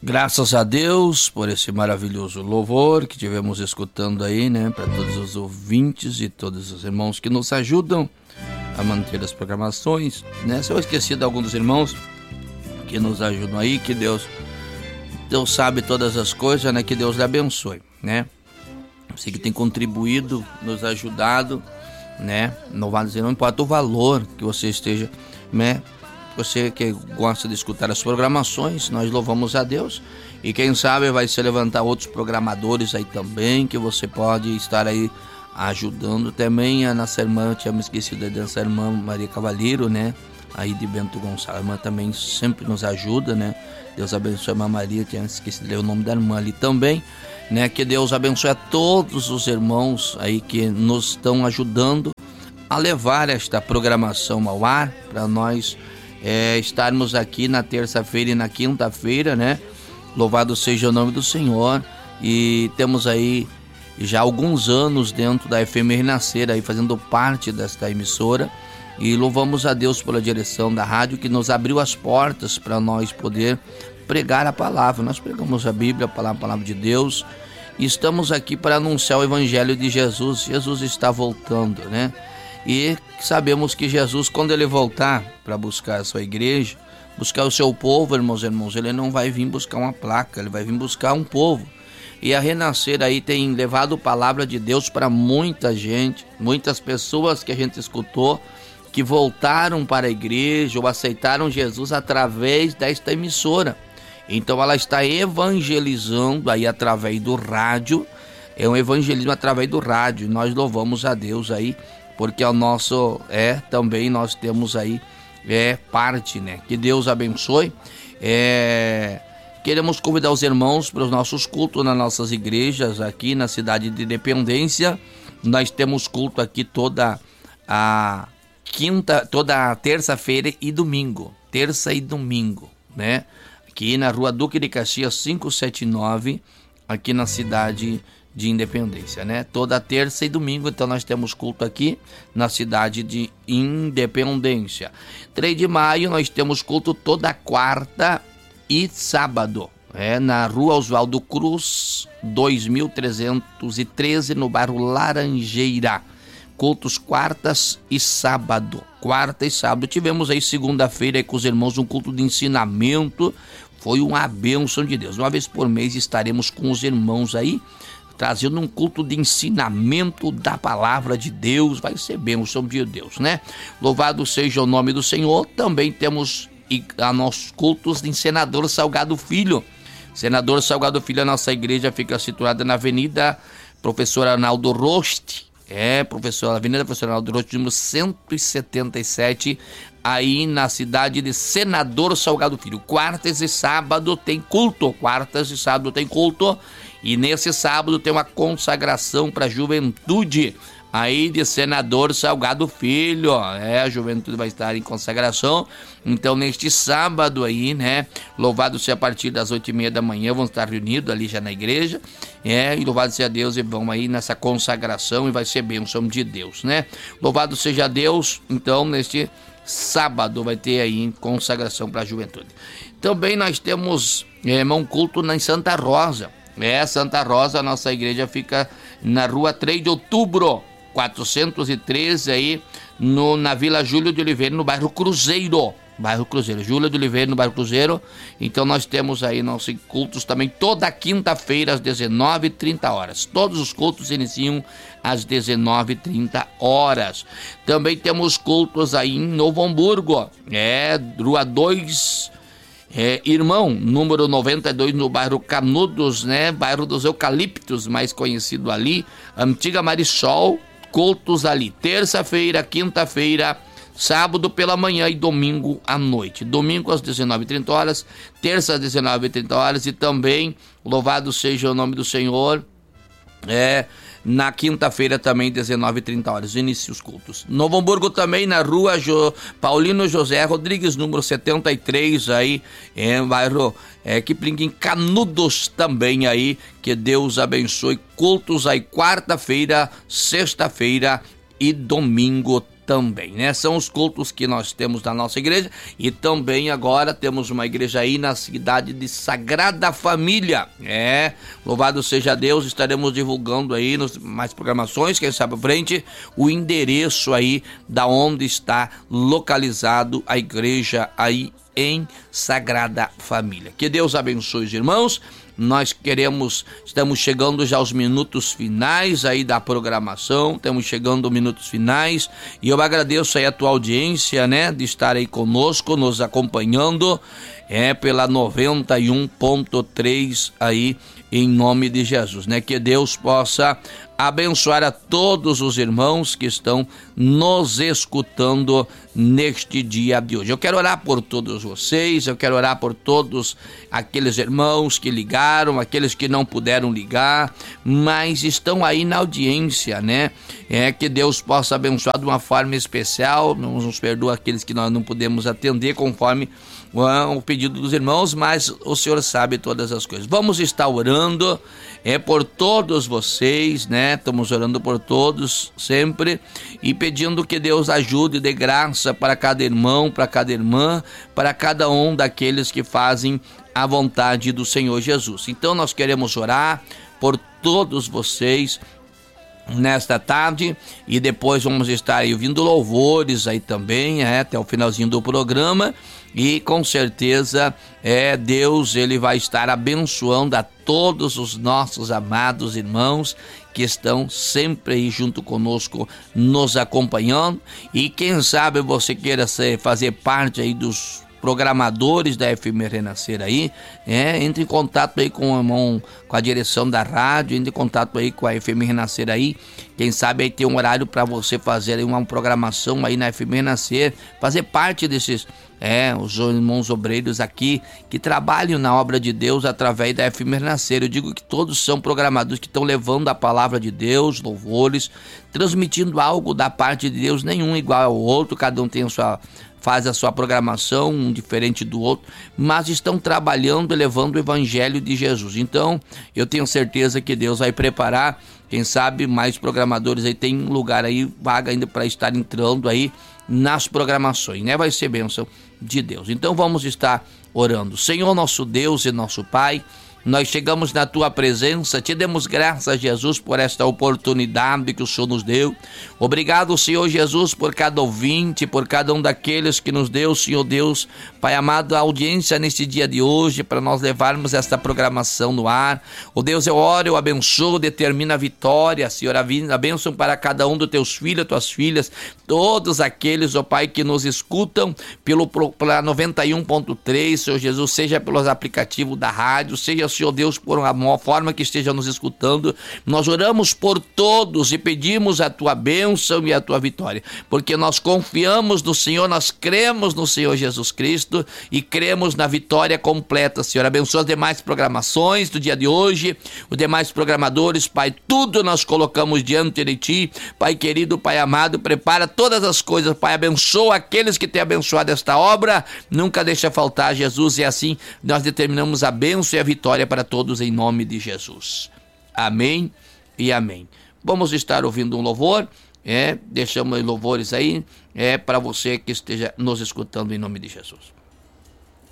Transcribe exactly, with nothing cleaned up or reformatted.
Graças a Deus por esse maravilhoso louvor que tivemos escutando aí, né? Para todos os ouvintes e todos os irmãos que nos ajudam a manter as programações, né? Se eu esqueci de algum dos irmãos que nos ajudam aí, que Deus, Deus sabe todas as coisas, né? Que Deus lhe abençoe, né? Você que tem contribuído, nos ajudado, né? Não vai dizer, não importa o valor que você esteja, né? Você que gosta de escutar as programações, nós louvamos a Deus. E quem sabe vai se levantar outros programadores aí também, que você pode estar aí ajudando também. A nossa irmã, tinha me esquecido dessa irmã Maria Cavalheiro, né? Aí de Bento Gonçalves, a irmã também sempre nos ajuda, né? Deus abençoe a irmã Maria, tinha esquecido de ler o nome da irmã ali também, né? Que Deus abençoe a todos os irmãos aí que nos estão ajudando a levar esta programação ao ar, para nós É, estarmos aqui na terça-feira e na quinta-feira, né? Louvado seja o nome do Senhor. E temos aí já alguns anos dentro da F M Renascer, aí fazendo parte desta emissora. E louvamos a Deus pela direção da rádio que nos abriu as portas para nós poder pregar a palavra. Nós pregamos a Bíblia, a palavra, a palavra de Deus. E estamos aqui para anunciar o Evangelho de Jesus. Jesus está voltando, né? E sabemos que Jesus, quando ele voltar para buscar a sua igreja, buscar o seu povo, irmãos e irmãos, ele não vai vir buscar uma placa, ele vai vir buscar um povo. E a Renascer aí tem levado a palavra de Deus para muita gente, muitas pessoas que a gente escutou, que voltaram para a igreja ou aceitaram Jesus através desta emissora. Então ela está evangelizando aí através do rádio, é um evangelismo através do rádio. Nós louvamos a Deus aí, porque o nosso, é, também nós temos aí, é, parte, né? Que Deus abençoe. É, queremos convidar os irmãos para os nossos cultos nas nossas igrejas aqui na cidade de Independência. Nós temos culto aqui toda a quinta, toda a terça-feira e domingo, terça e domingo, né? Aqui na Rua Duque de Caxias quinhentos e setenta e nove, aqui na cidade de Independência, né? Toda terça e domingo, então nós temos culto aqui na cidade de Independência. três de maio nós temos culto toda quarta e sábado, é na Rua Oswaldo Cruz, dois mil trezentos e treze, no bairro Laranjeira. Cultos quartas e sábado, quarta e sábado. Tivemos aí segunda-feira aí com os irmãos um culto de ensinamento, foi uma bênção de Deus. Uma vez por mês estaremos com os irmãos aí, trazendo um culto de ensinamento da palavra de Deus. Vai ser bênção de Deus, né? Louvado seja o nome do Senhor. Também temos a nossos cultos de Senador Salgado Filho. Senador Salgado Filho, a nossa igreja fica situada na Avenida Professor Arnaldo Roste. É, professor, Avenida Professor Arnaldo Roste, número cento e setenta e sete, aí na cidade de Senador Salgado Filho. Quartas e sábado tem culto, quartas e sábado tem culto. E nesse sábado tem uma consagração para a juventude aí de Senador Salgado Filho. É, a juventude vai estar em consagração. Então neste sábado aí, né, louvado seja a partir das oito e meia da manhã, vão estar reunidos ali já na igreja. É, e louvado seja Deus, e vão aí nessa consagração e vai ser bênção de Deus, né? Louvado seja Deus, então neste sábado vai ter aí consagração para a juventude. Também nós temos, é, um culto na Santa Rosa. É, Santa Rosa, a nossa igreja fica na Rua três de Outubro, quatrocentos e treze, aí no, na Vila Júlio de Oliveira, no bairro Cruzeiro. Bairro Cruzeiro, Júlio de Oliveira, no bairro Cruzeiro. Então nós temos aí nossos cultos também toda quinta-feira às dezenove e trinta horas. Todos os cultos iniciam às dezenove e trinta horas. Também temos cultos aí em Novo Hamburgo, é, Rua dois... É, irmão, número noventa e dois, no bairro Canudos, né? Bairro dos Eucaliptos, mais conhecido ali. Antiga Marisol, cultos ali. Terça-feira, quinta-feira, sábado pela manhã e domingo à noite. Domingo às dezenove e trinta horas, terça às dezenove e trinta horas e também, louvado seja o nome do Senhor, é... na quinta-feira também, dezenove e trinta horas, inicia os cultos. Novo Hamburgo também, na Rua jo... Paulino José Rodrigues, número setenta e três, aí, é, bairro é, Kipling, em Canudos também aí, que Deus abençoe. Cultos aí, quarta-feira, sexta-feira e domingo também, né? São os cultos que nós temos na nossa igreja, e também agora temos uma igreja aí na cidade de Sagrada Família. É, louvado seja Deus, estaremos divulgando aí nos mais programações, quem sabe à frente, o endereço aí da onde está localizado a igreja aí em Sagrada Família. Que Deus abençoe os irmãos. Nós queremos, estamos chegando já aos minutos finais aí da programação, estamos chegando aos minutos finais, e eu agradeço aí a tua audiência, né, de estar aí conosco, nos acompanhando, é, pela noventa e um ponto três aí, em nome de Jesus, né, que Deus possa abençoar a todos os irmãos que estão nos escutando neste dia de hoje. Eu quero orar por todos vocês, eu quero orar por todos aqueles irmãos que ligaram, aqueles que não puderam ligar, mas estão aí na audiência, né? É, que Deus possa abençoar de uma forma especial, nos perdoa aqueles que nós não podemos atender conforme o pedido dos irmãos, mas o Senhor sabe todas as coisas. Vamos estar orando é por todos vocês, né? Estamos orando por todos sempre e pedindo que Deus ajude e dê graça para cada irmão, para cada irmã, para cada um daqueles que fazem a vontade do Senhor Jesus. Então nós queremos orar por todos vocês nesta tarde, e depois vamos estar aí ouvindo louvores aí também, é, até o finalzinho do programa, e com certeza é, Deus ele vai estar abençoando a todos os nossos amados irmãos que estão sempre aí junto conosco, nos acompanhando, e quem sabe você queira ser, fazer parte aí dos programadores da F M Renascer aí, é, entre em contato aí com, com, com a direção da rádio, entre em contato aí com a F M Renascer aí, quem sabe aí tem um horário para você fazer aí uma programação aí na F M Renascer, fazer parte desses, é, os irmãos obreiros aqui que trabalham na obra de Deus através da F M Renascer. Eu digo que todos são programadores que estão levando a palavra de Deus, louvores, transmitindo algo da parte de Deus, nenhum igual ao outro, cada um tem a sua, faz a sua programação, um diferente do outro, mas estão trabalhando e levando o evangelho de Jesus. Então, eu tenho certeza que Deus vai preparar, quem sabe mais programadores aí, tem um lugar aí, vaga ainda para estar entrando aí nas programações, né? Vai ser bênção de Deus. Então vamos estar orando. Senhor nosso Deus e nosso Pai, nós chegamos na Tua presença, te demos graças, Jesus, por esta oportunidade que o Senhor nos deu. Obrigado, Senhor Jesus, por cada ouvinte, por cada um daqueles que nos deu, Senhor Deus, Pai amado, a audiência neste dia de hoje, para nós levarmos esta programação no ar. Ó Deus, eu oro, eu abençoo, determina a vitória, Senhor, a bênção para cada um dos Teus filhos, Tuas filhas, todos aqueles, ó Pai, que nos escutam pelo pela noventa e um ponto três, Senhor Jesus, seja pelos aplicativos da rádio, seja, Senhor Deus, por uma forma que esteja nos escutando. Nós oramos por todos e pedimos a Tua bênção e a Tua vitória, porque nós confiamos no Senhor, nós cremos no Senhor Jesus Cristo e cremos na vitória completa, Senhor. Abençoa as demais programações do dia de hoje, os demais programadores, Pai, tudo nós colocamos diante de Ti, Pai querido, Pai amado, prepara todas as coisas, Pai, abençoa aqueles que têm abençoado esta obra, nunca deixa faltar, Jesus, e assim nós determinamos a bênção e a vitória para todos em nome de Jesus. Amém e amém. Vamos estar ouvindo um louvor, é, deixamos louvores aí, é, para você que esteja nos escutando em nome de Jesus.